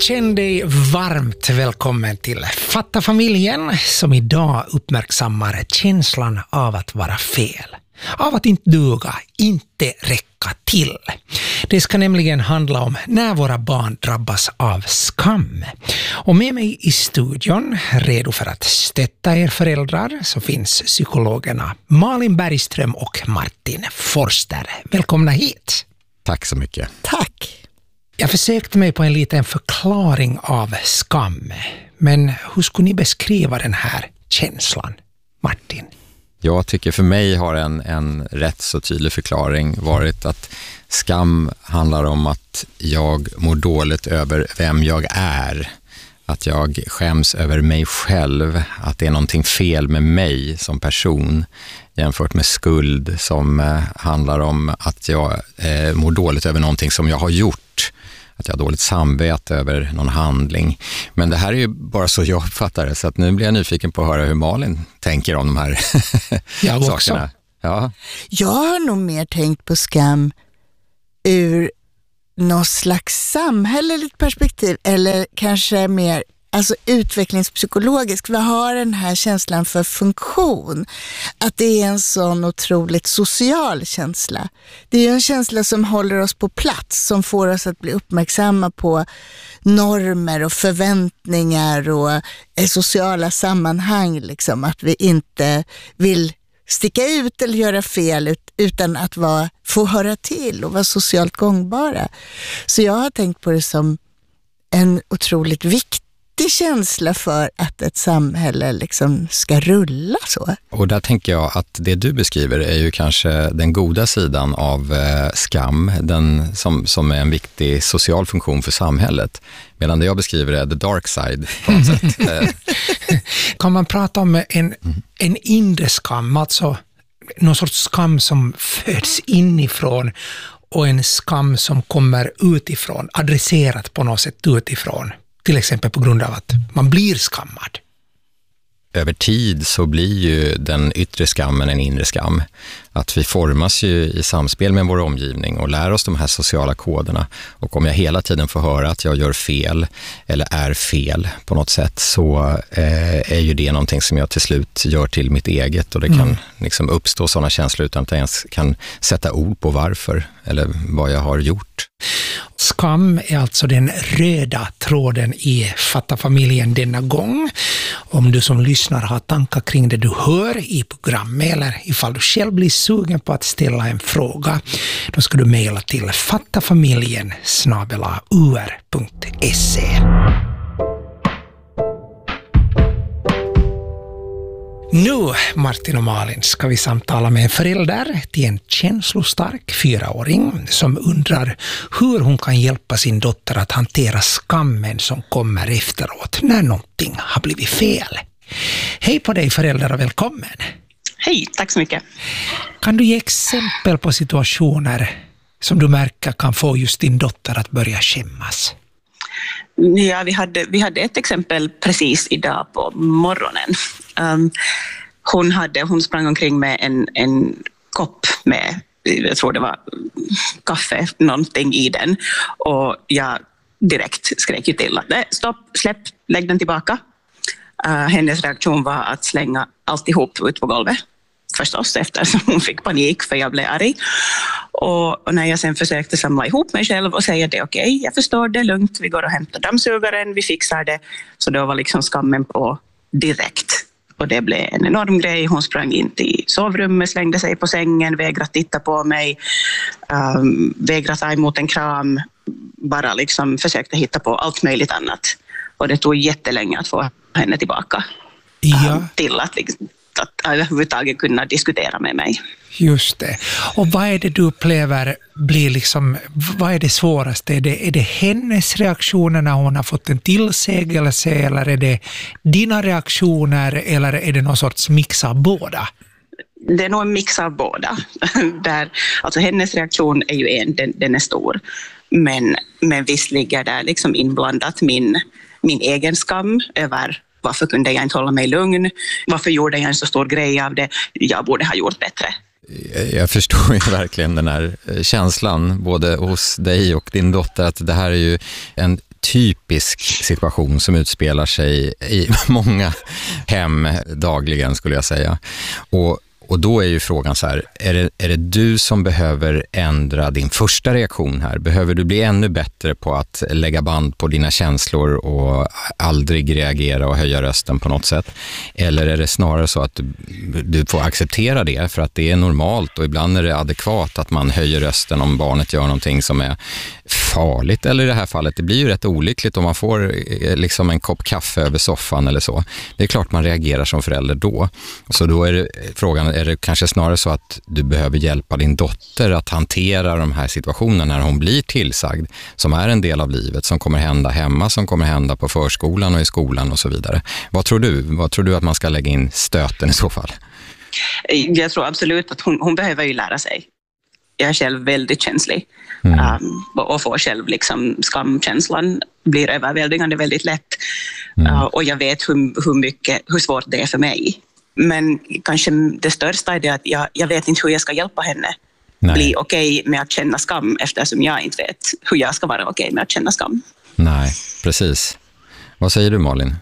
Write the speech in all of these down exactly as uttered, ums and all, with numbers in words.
Känn dig varmt välkommen till Fatta familjen som idag uppmärksammar känslan av att vara fel. Av att inte duga, inte räcka till. Det ska nämligen handla om när våra barn drabbas av skam. Och med mig i studion, redo för att stötta er föräldrar, så finns psykologerna Malin Bergström och Martin Forster. Välkomna hit. Tack så mycket. Tack. Jag försökte mig på en liten förklaring av skam. Men hur skulle ni beskriva den här känslan, Martin? Jag tycker för mig har en, en rätt så tydlig förklaring varit att skam handlar om att jag mår dåligt över vem jag är. Att jag skäms över mig själv, att det är någonting fel med mig som person jämfört med skuld som eh, handlar om att jag eh, mår dåligt över någonting som jag har gjort. Att jag har dåligt samvete över någon handling. Men det här är ju bara så jag uppfattar det, så att nu blir jag nyfiken på att höra hur Malin tänker om de här jag sakerna. också. Ja. Jag har nog mer tänkt på skam ur någon slags samhälleligt perspektiv, eller kanske mer alltså utvecklingspsykologiskt. Vi har den här känslan för funktion, att det är en sån otroligt social känsla. Det är ju en känsla som håller oss på plats, som får oss att bli uppmärksamma på normer och förväntningar och sociala sammanhang, liksom, att vi inte vill sticka ut eller göra fel utan att vara, få höra till och vara socialt gångbara. Så jag har tänkt på det som en otroligt viktig känsla för att ett samhälle liksom ska rulla så. Och där tänker jag att det du beskriver är ju kanske den goda sidan av eh, skam, den som, som är en viktig social funktion för samhället. Medan det jag beskriver är the dark side på något sätt. Kan man prata om en, en inre skam, alltså någon sorts skam som föds inifrån och en skam som kommer utifrån, adresserat på något sätt utifrån? Till exempel på grund av att man blir skammad. Över tid så blir ju den yttre skammen en inre skam. Att vi formas ju i samspel med vår omgivning och lär oss de här sociala koderna. Och om jag hela tiden får höra att jag gör fel eller är fel på något sätt, så eh, är ju det någonting som jag till slut gör till mitt eget. Och det kan mm. liksom uppstå sådana känslor utan att jag ens kan sätta ord på varför eller vad jag har gjort. Skam är alltså den röda tråden i Fatta familjen denna gång. Om du som lyssnar har tankar kring det du hör i programmet, eller ifall du själv blir sugen på att ställa en fråga, då ska du mejla till fattafamiljen snabel-a u r punkt se. Nu, Martin och Malin, ska vi samtala med en förälder till en känslostark fyraåring som undrar hur hon kan hjälpa sin dotter att hantera skammen som kommer efteråt när någonting har blivit fel. Hej på dig förälder och välkommen. Hej, tack så mycket. Kan du ge exempel på situationer som du märker kan få just din dotter att börja skämmas? Ja, vi hade, vi hade ett exempel precis idag på morgonen. Um, hon, hade, hon sprang omkring med en, en kopp med, jag tror det var kaffe, någonting i den. Och jag direkt skrek ju till att nej, stopp, släpp, lägg den tillbaka. Uh, hennes reaktion var att slänga alltihop ut på golvet. Förstås, eftersom hon fick panik för jag blev arg. Och, och när jag sen försökte samla ihop mig själv och säga det okej, okay, jag förstår det, lugnt, vi går och hämtar dammsugaren, vi fixar det. Så då var liksom skammen på direkt. Och det blev en enorm grej. Hon sprang in till sovrummet, slängde sig på sängen, vägrade titta på mig, um, vägrade ta emot en kram, bara liksom försökte hitta på allt möjligt annat. Och det tog jättelänge att få henne tillbaka ja. um, till att liksom att överhuvudtaget kunna diskutera med mig. Just det. Och vad är det du upplever blir liksom, vad är det svåraste? Är det, är det hennes reaktioner när hon har fått en tillsägelse, eller är det dina reaktioner, eller är det någon sorts mix av båda? Det är nog en mix av båda. Där, alltså hennes reaktion är ju en, den, den är stor. Men, men visst ligger där liksom inblandat min, min egen skam över varför kunde jag inte hålla mig lugn? Varför gjorde jag en så stor grej av det? Jag borde ha gjort bättre. Jag förstår ju verkligen den här känslan både hos dig och din dotter, att det här är ju en typisk situation som utspelar sig i många hem dagligen, skulle jag säga. Och Och då är ju frågan så här, är det, är det du som behöver ändra din första reaktion här? Behöver du bli ännu bättre på att lägga band på dina känslor och aldrig reagera och höja rösten på något sätt? Eller är det snarare så att du, du får acceptera det för att det är normalt och ibland är det adekvat att man höjer rösten om barnet gör någonting som är farligt? Eller i det här fallet, det blir ju rätt olyckligt om man får liksom en kopp kaffe över soffan eller så. Det är klart man reagerar som förälder då. Så då är det frågan, är det kanske snarare så att du behöver hjälpa din dotter att hantera de här situationerna när hon blir tillsagd, som är en del av livet, som kommer hända hemma, som kommer hända på förskolan och i skolan och så vidare. Vad tror du? Vad tror du att man ska lägga in stöten i så fall? Jag tror absolut att hon, hon behöver ju lära sig. Jag är själv väldigt känslig mm. um, och får själv liksom skamkänslan blir överväldigande väldigt lätt. Mm. Uh, och jag vet hur, hur, mycket, hur svårt det är för mig. Men kanske det största är det att jag, jag vet inte hur jag ska hjälpa henne Nej. bli okej okay med att känna skam, eftersom jag inte vet hur jag ska vara okej okay med att känna skam. Nej, precis. Vad säger du, Malin?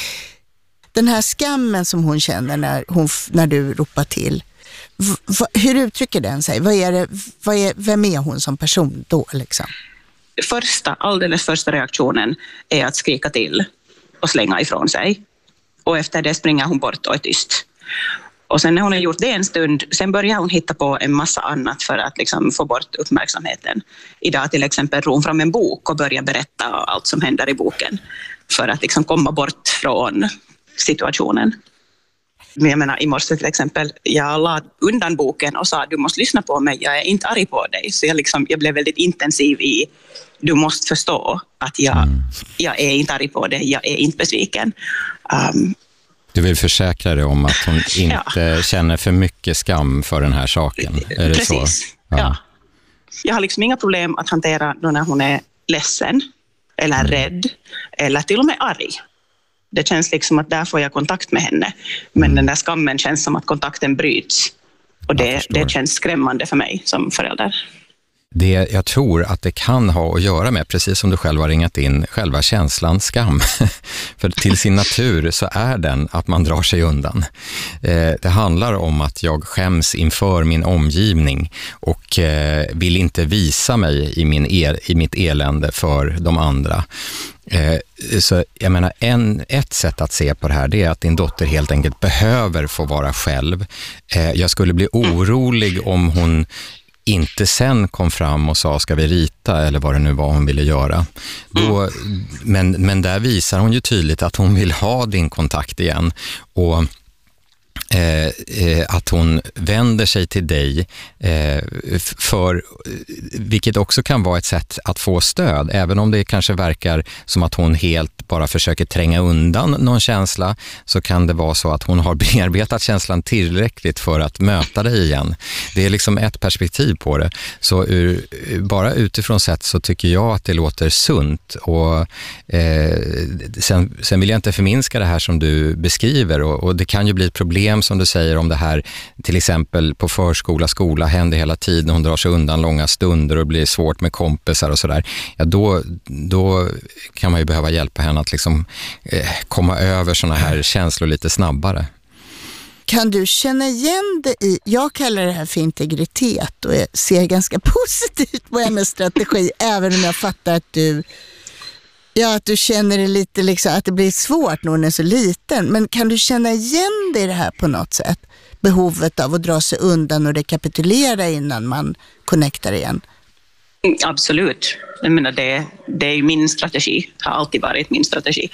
Den här skammen som hon känner när, hon, när du ropar till, v, v, hur uttrycker den sig? Vad är det, vad är, vem är hon som person då? Liksom? Första, alldeles första reaktionen är att skrika till och slänga ifrån sig. Och efter det springer hon bort och är tyst. Och sen när hon har gjort det en stund, sen börjar hon hitta på en massa annat för att liksom få bort uppmärksamheten. Idag till exempel drog hon fram en bok och börjar berätta allt som händer i boken för att liksom komma bort från situationen. Men jag menar, i morse till exempel, jag la undan boken och sa du måste lyssna på mig, jag är inte arg på dig. Så jag, liksom, jag blev väldigt intensiv i du måste förstå att jag, mm. jag är inte arg på dig, jag är inte besviken. Um, du vill försäkra dig om att hon inte ja. känner för mycket skam för den här saken. Är det Precis, så? Ja. ja. Jag har liksom inga problem att hantera när hon är ledsen eller mm. rädd eller till och med arg. Det känns liksom att där får jag kontakt med henne. Men mm. den där skammen känns som att kontakten bryts. Och det, det känns skrämmande för mig som förälder. Det jag tror att det kan ha att göra med, precis som du själv har ringat in, själva känslan skam. För till sin natur så är den att man drar sig undan. Eh, det handlar om att jag skäms inför min omgivning och eh, vill inte visa mig i, min el, i mitt elände för de andra. Eh, så jag menar, en, ett sätt att se på det här, det är att din dotter helt enkelt behöver få vara själv. Eh, jag skulle bli orolig om hon inte sen kom fram och sa ska vi rita eller vad det nu var hon ville göra. Då, men, men där visar hon ju tydligt att hon vill ha din kontakt igen och Eh, eh, att hon vänder sig till dig eh, för, vilket också kan vara ett sätt att få stöd, även om det kanske verkar som att hon helt bara försöker tränga undan någon känsla, så kan det vara så att hon har bearbetat känslan tillräckligt för att möta dig igen. Det är liksom ett perspektiv på det. Så ur, bara utifrån sett så tycker jag att det låter sunt och eh, sen, sen vill jag inte förminska det här som du beskriver och, och det kan ju bli ett problem som du säger om det här, till exempel på förskola, skola, händer hela tiden, hon drar sig undan långa stunder och blir svårt med kompisar och sådär. Ja, då, då kan man ju behöva hjälpa henne att liksom eh, komma över såna här känslor lite snabbare. Kan du känna igen det i, jag kallar det här för integritet och jag ser ganska positivt på hennes strategi, även om jag fattar att du Ja, att du känner det lite liksom, att det blir svårt när hon är så liten. Men kan du känna igen det i det här på något sätt? Behovet av att dra sig undan och rekapitulera innan man connectar igen? Absolut. Jag menar, det, det är min strategi. Det har alltid varit min strategi.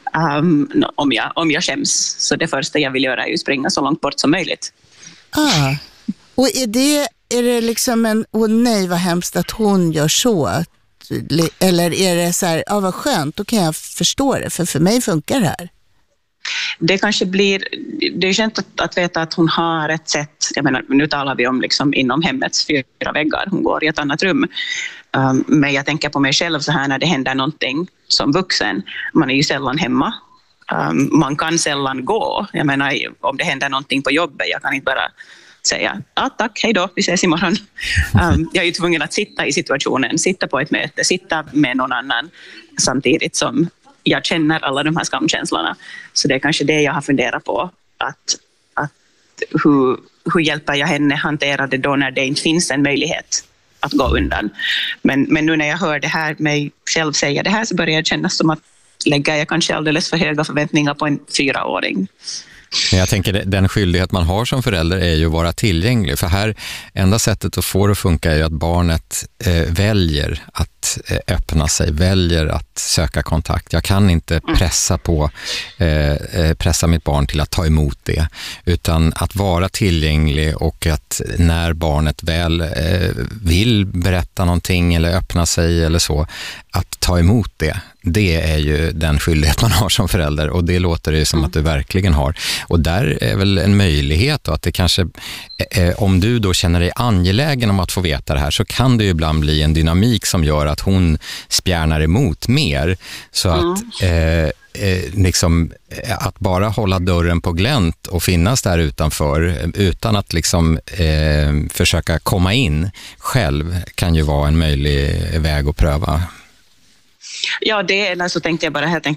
Um, om, jag, om jag skäms. Så det första jag vill göra är att springa så långt bort som möjligt. Ah. Och är det, är det liksom en, åh oh nej vad hemskt att hon gör så? Eller är det så här, ja vad skönt, då kan jag förstå det, för för mig funkar det här. Det kanske blir, det är skönt att, att veta att hon har ett sätt, jag menar, nu talar vi om liksom inom hemmets fyra väggar, hon går i ett annat rum. Um, men jag tänker på mig själv så här när det händer någonting som vuxen, man är ju sällan hemma. Um, man kan sällan gå, jag menar om det händer någonting på jobbet, jag kan inte bara säga ja, tack, hej då, vi ses imorgon. Um, jag är ju tvungen att sitta i situationen, sitta på ett möte, sitta med någon annan samtidigt som jag känner alla de här skamkänslorna. Så det är kanske det jag har funderat på, att, att hur, hur hjälper jag henne hantera det då när det inte finns en möjlighet att gå undan. Men, men nu när jag hör det här, mig själv säga det här, så börjar jag känna som att lägger jag kanske alldeles för höga förväntningar på en fyraåring. Men jag tänker den skyldighet man har som förälder är ju att vara tillgänglig. För här, enda sättet att få det att funka är ju att barnet eh, väljer att eh, öppna sig, väljer att söka kontakt. Jag kan inte pressa på eh, pressa mitt barn till att ta emot det, utan att vara tillgänglig, och att när barnet väl eh, vill berätta någonting eller öppna sig eller så, att ta emot det. Det är ju den skyldighet man har som förälder, och det låter det som att du verkligen har. Och där är väl en möjlighet då, att det kanske, eh, om du då känner dig angelägen om att få veta det här, så kan det ju ibland bli en dynamik som gör att hon spjärnar emot mer. Så mm. att eh, eh, liksom, att bara hålla dörren på glänt och finnas där utanför utan att liksom eh, försöka komma in själv kan ju vara en möjlig väg att pröva. Ja, det eller så tänkte jag bara här,